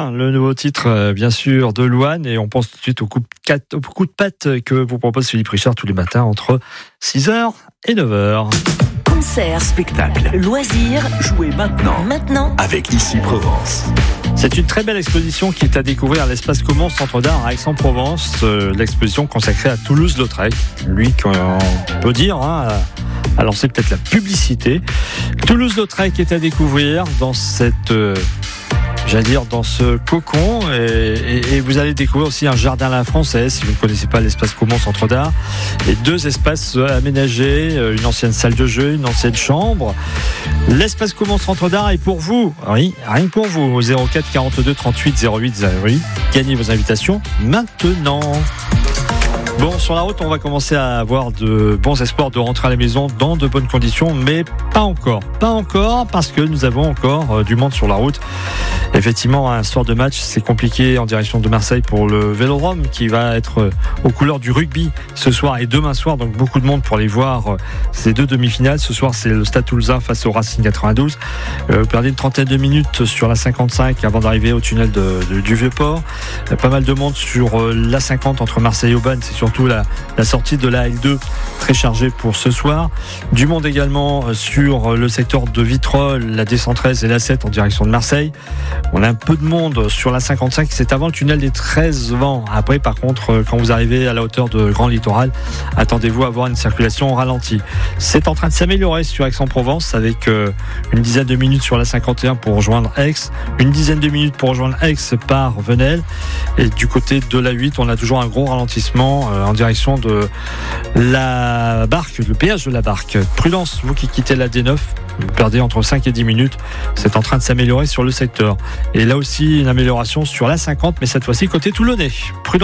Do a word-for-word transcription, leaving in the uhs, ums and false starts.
Matin, le nouveau titre, euh, bien sûr, de Louane. Et on pense tout de suite au coup de, quatre, au coup de patte que vous propose Philippe Richard tous les matins entre six heures et neuf heures. Concert, spectacle, loisirs, jouez maintenant, maintenant, avec Ici Provence. C'est une très belle exposition qui est à découvrir à l'Espace Commun Centre d'Art à Aix-en-Provence. Euh, l'exposition consacrée à Toulouse-Lautrec. Lui, qu'on peut dire, hein, a lancé peut-être la publicité. Toulouse-Lautrec est à découvrir dans cette... Euh, J'allais dire dans ce cocon et, et, et vous allez découvrir aussi un jardin à la française si vous ne connaissez pas l'espace commun Centre d'Art et deux espaces aménagés, une ancienne salle de jeu, une ancienne chambre. L'espace commun Centre d'Art est pour vous, oui, rien que pour vous, au zéro quatre quarante-deux trente-huit zéro huit zéro huit. Gagnez vos invitations maintenant. Bon, sur la route, on va commencer à avoir de bons espoirs de rentrer à la maison dans de bonnes conditions, mais pas encore. Pas encore, parce que nous avons encore euh, du monde sur la route. Effectivement, un soir de match, c'est compliqué en direction de Marseille pour le Vélodrome, qui va être euh, aux couleurs du rugby ce soir et demain soir. Donc beaucoup de monde pour aller voir euh, ces deux demi-finales. Ce soir, c'est le Stade Toulousain face au Racing quatre-vingt-douze. Euh, vous perdez une trentaine de minutes sur la cinquante-cinq avant d'arriver au tunnel de, de, du Vieux-Port. Il y a pas mal de monde sur euh, la cinquante entre Marseille et Aubagne. C'est surtout La, la sortie de la L deux très chargée pour ce soir. Du monde également sur le secteur de Vitrolles, la D cent treize et la sept en direction de Marseille. On a un peu de monde sur la cinquante-cinq, c'est avant le tunnel des treize vents. Après, par contre, quand vous arrivez à la hauteur de Grand Littoral, attendez-vous à avoir une circulation ralentie. C'est en train de s'améliorer sur Aix-en-Provence avec une dizaine de minutes sur la cinquante et un pour rejoindre Aix, une dizaine de minutes pour rejoindre Aix par Venelle. Et du côté de la huit, on a toujours un gros ralentissement en direction de la Barque, le péage de la Barque. Prudence, vous qui quittez la D neuf, vous perdez entre cinq et dix minutes. C'est en train de s'améliorer sur le secteur. Et là aussi, une amélioration sur la cinquante, mais cette fois-ci côté toulonnais. Prudence.